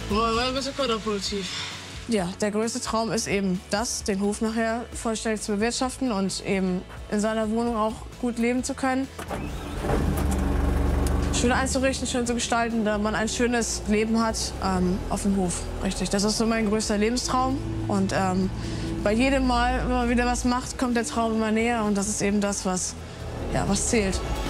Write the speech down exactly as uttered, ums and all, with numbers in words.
Boah, war ein bisschen kontraproduktiv. Ja, der größte Traum ist eben das, den Hof nachher vollständig zu bewirtschaften und eben in seiner Wohnung auch gut leben zu können. Schön einzurichten, schön zu gestalten, da man ein schönes Leben hat ähm, auf dem Hof. Richtig, das ist so mein größter Lebenstraum. Und ähm, bei jedem Mal, wenn man wieder was macht, kommt der Traum immer näher. Und das ist eben das, was, ja, was zählt.